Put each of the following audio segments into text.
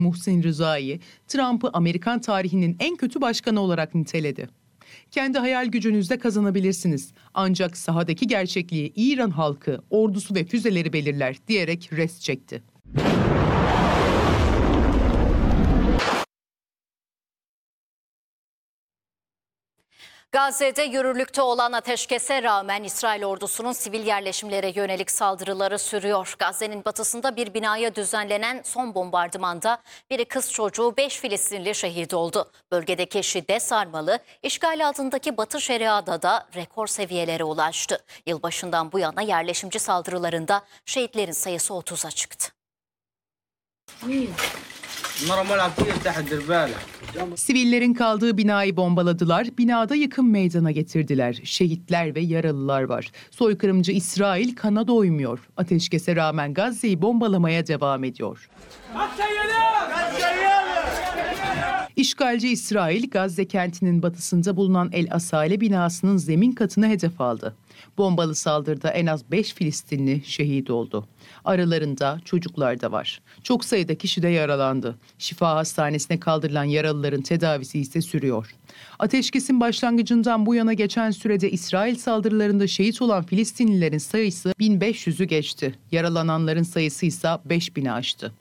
Muhsin Rıza'yı Trump'ı Amerikan tarihinin en kötü başkanı olarak niteledi. Kendi hayal gücünüzde kazanabilirsiniz. Ancak sahadaki gerçekliği İran halkı, ordusu ve füzeleri belirler diyerek rest çekti. Gazze'de yürürlükte olan ateşkese rağmen İsrail ordusunun sivil yerleşimlere yönelik saldırıları sürüyor. Gazze'nin batısında bir binaya düzenlenen son bombardımanda biri kız çocuğu 5 Filistinli şehit oldu. Bölgedeki şiddet sarmalı, işgal altındaki Batı Şeria'da da rekor seviyelere ulaştı. Yılbaşından bu yana yerleşimci saldırılarında şehitlerin sayısı 30'a çıktı. Sivillerin kaldığı binayı bombaladılar, binada yıkım meydana getirdiler. Şehitler ve yaralılar var. Soykırımcı İsrail kana doymuyor. Ateşkese rağmen Gazze'yi bombalamaya devam ediyor. İşgalci İsrail, Gazze kentinin batısında bulunan El Asale binasının zemin katını hedef aldı. Bombalı saldırıda en az 5 Filistinli şehit oldu. Aralarında çocuklar da var. Çok sayıda kişi de yaralandı. Şifa Hastanesi'ne kaldırılan yaralıların tedavisi ise sürüyor. Ateşkesin başlangıcından bu yana geçen sürede İsrail saldırılarında şehit olan Filistinlilerin sayısı 1500'ü geçti. Yaralananların sayısı ise 5000'i aştı.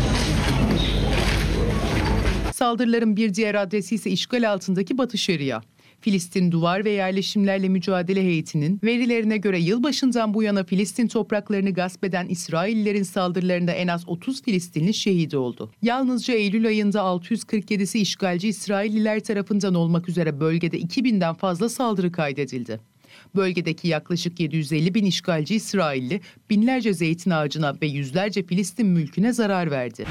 Saldırıların bir diğer adresi ise işgal altındaki Batı Şeria. Filistin Duvar ve Yerleşimlerle Mücadele Heyeti'nin verilerine göre yılbaşından bu yana Filistin topraklarını gasp eden İsraillilerin saldırılarında en az 30 Filistinli şehit oldu. Yalnızca Eylül ayında 647'si işgalci İsrailliler tarafından olmak üzere bölgede 2000'den fazla saldırı kaydedildi. Bölgedeki yaklaşık 750 bin işgalci İsrailli binlerce zeytin ağacına ve yüzlerce Filistin mülküne zarar verdi.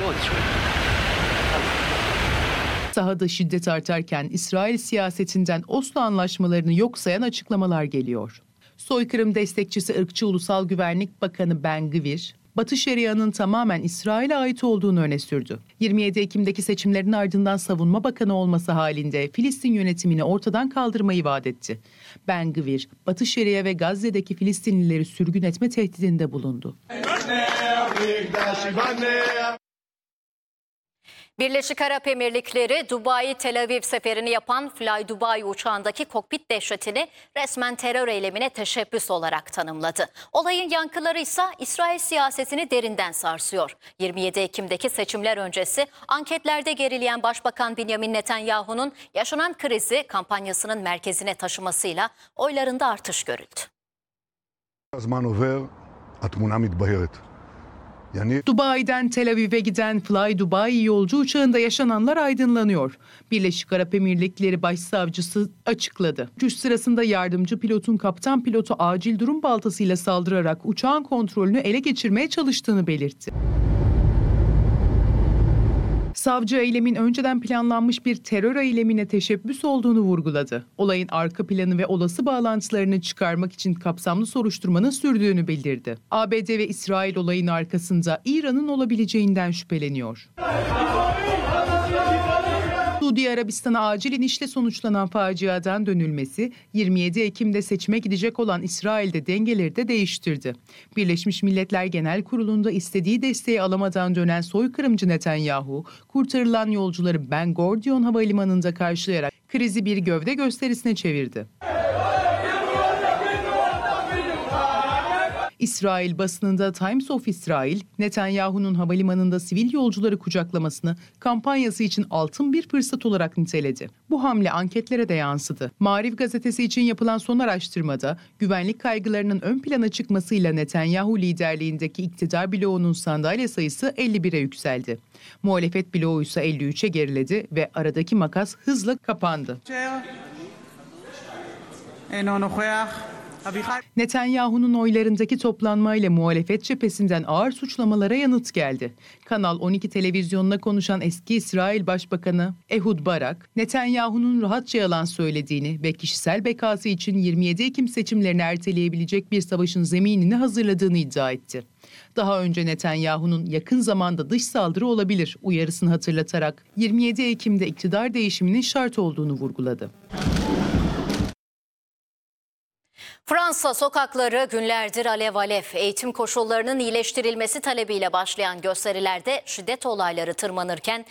Sahada şiddet artarken İsrail siyasetinden Oslo anlaşmalarını yok sayan açıklamalar geliyor. Soykırım destekçisi ırkçı Ulusal Güvenlik Bakanı Ben Gvir, Batı Şeria'nın tamamen İsrail'e ait olduğunu öne sürdü. 27 Ekim'deki seçimlerin ardından savunma bakanı olması halinde Filistin yönetimini ortadan kaldırmayı vaat etti. Ben Gvir, Batı Şeria ve Gazze'deki Filistinlileri sürgün etme tehdidinde bulundu. Birleşik Arap Emirlikleri, Dubai-Tel Aviv seferini yapan Fly Dubai uçağındaki kokpit dehşetini resmen terör eylemine teşebbüs olarak tanımladı. Olayın yankıları ise İsrail siyasetini derinden sarsıyor. 27 Ekim'deki seçimler öncesi anketlerde gerileyen Başbakan Benjamin Netanyahu'nun yaşanan krizi kampanyasının merkezine taşımasıyla oylarında artış görüldü. Dubai'den Tel Aviv'e giden Fly Dubai yolcu uçağında yaşananlar aydınlanıyor. Birleşik Arap Emirlikleri Başsavcısı açıkladı. Uçuş sırasında yardımcı pilotun kaptan pilotu acil durum baltasıyla saldırarak uçağın kontrolünü ele geçirmeye çalıştığını belirtti. Savcı eylemin önceden planlanmış bir terör eylemine teşebbüs olduğunu vurguladı. Olayın arka planı ve olası bağlantılarını çıkarmak için kapsamlı soruşturmanın sürdüğünü bildirdi. ABD ve İsrail olayın arkasında İran'ın olabileceğinden şüpheleniyor. Suudi Arabistan'a acil inişle sonuçlanan faciadan dönülmesi, 27 Ekim'de seçime gidecek olan İsrail'de dengeleri de değiştirdi. Birleşmiş Milletler Genel Kurulu'nda istediği desteği alamadan dönen soykırımcı Netanyahu, kurtarılan yolcuları Ben Gurion Havalimanı'nda karşılayarak krizi bir gövde gösterisine çevirdi. İsrail basınında Times of Israel, Netanyahu'nun havalimanında sivil yolcuları kucaklamasını kampanyası için altın bir fırsat olarak niteledi. Bu hamle anketlere de yansıdı. Maariv gazetesi için yapılan son araştırmada güvenlik kaygılarının ön plana çıkmasıyla Netanyahu liderliğindeki iktidar bloğunun sandalye sayısı 51'e yükseldi. Muhalefet bloğu ise 53'e geriledi ve aradaki makas hızla kapandı. Netanyahu'nun oylarındaki toplanmayla muhalefet cephesinden ağır suçlamalara yanıt geldi. Kanal 12 televizyonuna konuşan eski İsrail Başbakanı Ehud Barak, Netanyahu'nun rahatça yalan söylediğini ve kişisel bekası için 27 Ekim seçimlerini erteleyebilecek bir savaşın zeminini hazırladığını iddia etti. Daha önce Netanyahu'nun yakın zamanda dış saldırı olabilir uyarısını hatırlatarak 27 Ekim'de iktidar değişiminin şart olduğunu vurguladı. Fransa sokakları günlerdir alev alev. Eğitim koşullarının iyileştirilmesi talebiyle başlayan gösterilerde şiddet olayları tırmanırken